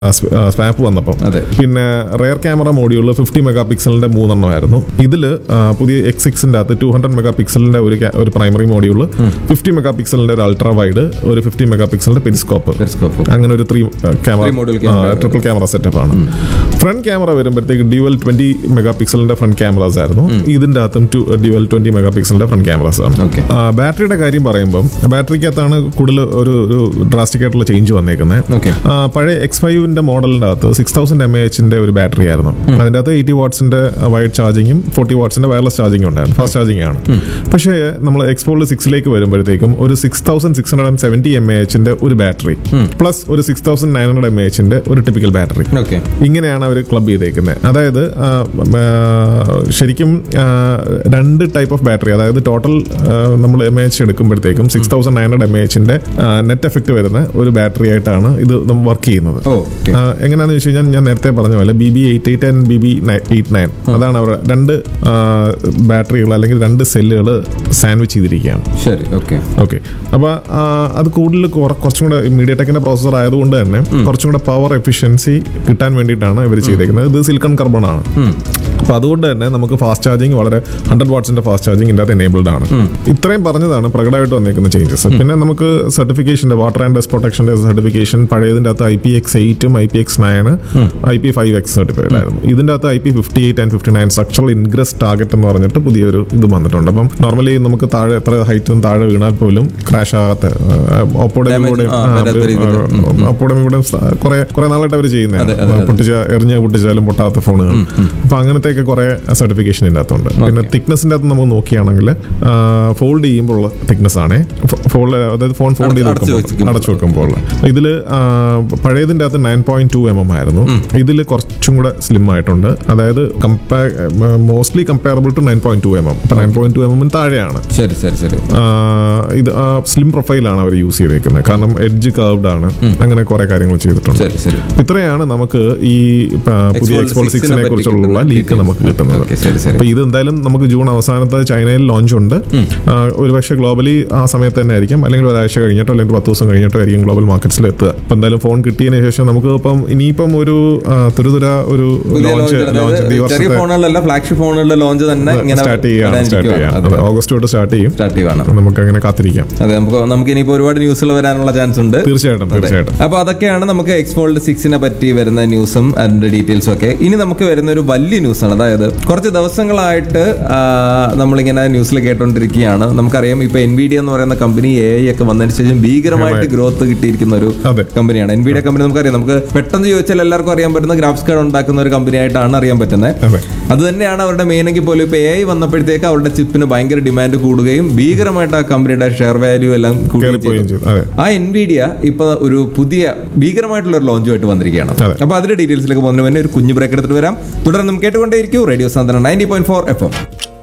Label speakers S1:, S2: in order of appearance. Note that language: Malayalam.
S1: സ്വാപ്പ് വന്നപ്പോൾ. പിന്നെ റെയർ ക്യാമറ മോഡ്യൂൾ 50 മെഗാ പിക്സലിന്റെ 3 ആയിരുന്നു. ഇതിൽ പുതിയ X6ന്റെ അകത്ത് 200 മെഗാ പിക്സലിന്റെ ഒരു പ്രൈമറി മോഡ്യൂൾ, 50 മെഗാ പിക്സലിന്റെ ഒരു അൾട്രാ വൈഡ്, ഒരു 50 മെഗാ പിക്സലിന്റെ പെരിസ്കോപ്പ്, അങ്ങനെ ഒരു ട്രിപ്പിൾ ക്യാമറ സെറ്റപ്പ് ആണ്. ഫ്രണ്ട് ക്യാമറ വരുമ്പോഴത്തേക്ക് ഡ്യുവൽ 20 മെഗാ പിക്സലിന്റെ ഫ്രണ്ട് ക്യാമറാസ് ആയിരുന്നു. ഇതിന്റെ അകത്തും ഡ്യുവൽ 20 മെഗാ പിക്സലിന്റെ ഫ്രണ്ട് ക്യാമറാസ് ആണ്. ബാറ്ററിയുടെ കാര്യം പറയുമ്പോൾ ബാറ്ററിക്കകത്താണ് കൂടുതൽ ഒരു ഡ്രാസ്റ്റിക് ആയിട്ടുള്ള ചേഞ്ച് വന്നേക്കുന്നത്. പഴയ X5 മോഡലിന്റെ അകത്ത് 6000 mAh ഒരു ബാറ്ററി ആയിരുന്നു. അതിന്റെ അകത്ത് 80 വാട്ട്സിന്റെ വൈഡ് ചാർജിങ്ങും 40 വാട്ട്സിന്റെ വയർലെസ് ചാർജിങ്ങും ഉണ്ടായിരുന്നു. ഫാസ്റ്റ് ചാർജിങ് ആണ്. പക്ഷേ നമ്മൾ X-Fold 6 വരുമ്പോഴത്തേക്കും ഒരു 6670 mAh ഒരു ബാറ്ററി പ്ലസ് ഒരു 6900 mAh ഒരു ടിപ്പിക്കൽ ബാറ്ററി, ഇങ്ങനെയാണ് അവർ ക്ലബ് ചെയ്തേക്കുന്നത്. അതായത് ശരിക്കും 2 ടൈപ്പ് ഓഫ് ബാറ്ററി, അതായത് ടോട്ടൽ നമ്മൾ mAh എടുക്കുമ്പോഴത്തേക്കും 6900 mAh നെറ്റ് എഫക്ട് വരുന്ന ഒരു ബാറ്ററി ആയിട്ടാണ് ഇത് വർക്ക് ചെയ്യുന്നത്. എങ്ങനെയാണെന്ന് വെച്ച് കഴിഞ്ഞാൽ ഞാൻ നേരത്തെ പറഞ്ഞ പോലെ BB88 ആൻഡ് BB89 അതാണ് അവർ 2 ബാറ്ററികൾ അല്ലെങ്കിൽ 2 സെല്ലുകൾ സാൻഡ്വിച്ച് ചെയ്തിരിക്കുകയാണ്. ഓക്കെ. അപ്പൊ അത് കൂടുതൽ കുറച്ചും കൂടെ മീഡിയടെക്കിന്റെ പ്രോസസർ ആയതുകൊണ്ട് തന്നെ കുറച്ചും കൂടെ പവർ എഫിഷ്യൻസി കിട്ടാൻ വേണ്ടിയിട്ടാണ് ഇവർ ചെയ്തേക്കുന്നത്. ഇത് സിലിക്കൺ കാർബൺ ആണ്. അപ്പൊ അതുകൊണ്ട് തന്നെ നമുക്ക് ഫാസ്റ്റ് ചാർജിങ് വളരെ 100 വാട്ട്സിന്റെ ഫാസ്റ്റ് ചാർജിങ് ഇതിന്റെ അകത്ത് എനേബിൾഡ് ആണ്. ഇത്രയും പറഞ്ഞതാണ് പ്രകടമായിട്ട് വന്നേക്കുന്ന ചേഞ്ചസ്. പിന്നെ നമുക്ക് സർട്ടിഫിക്കേഷന്റെ വാട്ടർ ആൻഡ് ഡസ്റ്റ് പ്രൊട്ടക്ഷന്റെ സർട്ടിഫിക്കേഷൻ പഴയതിന്റെ അകത്ത് IPX8 IPX9 IP5X സർട്ടിഫൈഡ് ആയിരുന്നു. ഇതിന്റെ അകത്ത് IP58 and 59 structural ingress target എന്ന് പറഞ്ഞിട്ട് പുതിയൊരു ഇത് വന്നിട്ടുണ്ട്. അപ്പം നോർമലി നമുക്ക് താഴെ എത്ര ഹൈറ്റും താഴെ വീണാൽ പോലും ക്രാഷ് ആകാത്ത ഒപ്പോടെ കുറെ നാളായിട്ട് അവർ ചെയ്യുന്നത് പൊട്ടിച്ചാലും പൊട്ടാത്ത ഫോണുകൾ. അപ്പൊ അങ്ങനത്തെയൊക്കെ കുറെ സർട്ടിഫിക്കേഷൻ ഇതിന്റെ അകത്തുണ്ട്. പിന്നെ തിക്നെസിന്റെ അകത്ത് നമുക്ക് നോക്കുകയാണെങ്കിൽ ഫോൾഡ് ചെയ്യുമ്പോൾ ഉള്ള തിക്നെസ് ആണ്, അതായത് ഫോൺ ഫോൾഡ് ചെയ്ത് അടച്ചു വെക്കുമ്പോൾ. ഇതില് പഴയതിന്റെ അകത്ത് 9.2 mm ആയിരുന്നു. ഇതിൽ കുറച്ചും കൂടെ സ്ലിം ആയിട്ടുണ്ട്. അതായത് mostly comparable to 9.2 mm. 9.2 mm താഴെയാണ്. ഇത് സ്ലിം പ്രൊഫൈലാണ് അവർ യൂസ് ചെയ്തേക്കുന്നത്. കാരണം എഡ്ജ് കർവ്ഡ് ആണ്. അങ്ങനെ കുറെ കാര്യങ്ങൾ ചെയ്തിട്ടുണ്ട്. ഇത്രയാണ് നമുക്ക് ഈ പുതിയ X-Fold 6 കുറിച്ചുള്ള ലീക്ക് നമുക്ക് കിട്ടുന്നത്. അപ്പൊ ഇത് എന്തായാലും നമുക്ക് ജൂൺ അവസാനത്തെ ചൈനയിൽ ലോഞ്ച് ഉണ്ട്. ഒരുപക്ഷെ ഗ്ലോബലി ആ സമയത്ത് തന്നെ ആയിരിക്കും, അല്ലെങ്കിൽ ഒരാഴ്ച കഴിഞ്ഞിട്ടോ അല്ലെങ്കിൽ 10 ദിവസം കഴിഞ്ഞിട്ടോ ആയിരിക്കും ഗ്ലോബൽ മാർക്കറ്റ്സിൽ എത്തുക. അപ്പൊ എന്തായാലും ഫോൺ കിട്ടിയതിനു ശേഷം നമുക്ക് ഇനിയിപ്പം ഒരു തുരുതുര ഒരു ലോഞ്ച്
S2: ഫ്ലാഗ്ഷിപ്പ് ഫോണുകളുടെ ലോഞ്ച് തന്നെ
S1: സ്റ്റാർട്ട് ചെയ്യാം. ഓഗസ്റ്റ് തൊട്ട് സ്റ്റാർട്ട് ചെയ്യും. നമുക്ക് അങ്ങനെ കാത്തിരിക്കാം.
S2: അതെ, നമുക്ക് ഇനിയിപ്പോ ഒരുപാട് ന്യൂസുകൾ വരാനുള്ള ചാൻസ് ഉണ്ട്.
S1: തീർച്ചയായിട്ടും.
S2: അപ്പൊ അതൊക്കെയാണ് നമുക്ക് X-Fold 6 പറ്റി വരുന്ന ന്യൂസും അതിന്റെ ഡീറ്റെയിൽസും ഒക്കെ. ഇനി നമുക്ക് വരുന്ന ഒരു വലിയ ന്യൂസാണ്. അതായത് കുറച്ച് ദിവസങ്ങളായിട്ട് നമ്മളിങ്ങനെ ന്യൂസിൽ കേട്ടോണ്ടിരിക്കുകയാണ്. നമുക്കറിയാം ഇപ്പൊ NVIDIA എന്ന് പറയുന്ന കമ്പനി AI ഒക്കെ വന്നതിന് ശേഷം ഭീകരമായിട്ട് ഗ്രോത്ത് കിട്ടിയിരിക്കുന്ന ഒരു കമ്പനിയാണ്. NVIDIA കമ്പനി നമുക്കറിയാം, നമുക്ക് പെട്ടെന്ന് ചോദിച്ചാൽ എല്ലാവർക്കും അറിയാൻ പറ്റുന്ന ഗ്രാഫിക്സ് കാർഡ് ഉണ്ടാക്കുന്ന ഒരു കമ്പനി ആയിട്ടാണ് അറിയാൻ പറ്റുന്നത്. അത് തന്നെയാണ് അവരുടെ മെയിൻ എങ്കിൽ പോലും ഇപ്പൊ AI വന്നപ്പോഴത്തേക്ക് അവരുടെ ചിപ്പിന് ഭയങ്കര ഡിമാൻഡ് കൂടുകയും ഭീകരമായിട്ട് ആ കമ്പനിയുടെ ഷെയർ വാല്യൂ എല്ലാം കൂടുകയും ചെയ്തു. ആ NVIDIA ഇപ്പൊ ഒരു പുതിയ ഭീകരമായിട്ടുള്ള ഒരു ലോഞ്ചുമായിട്ട് വന്നിരിക്കുകയാണ്. അപ്പൊ അതിന്റെ ഡീറ്റെയിൽസിലേക്ക് പോകുന്നതിന് മുന്നേ ഒരു കുഞ്ഞു ബ്രേക്ക് എടുത്തിട്ട് വരാം. തുടർന്ന് കേട്ടുകൊണ്ടേയിരിക്കും റേഡിയോ സാന്ത്വനം 90.4 FM.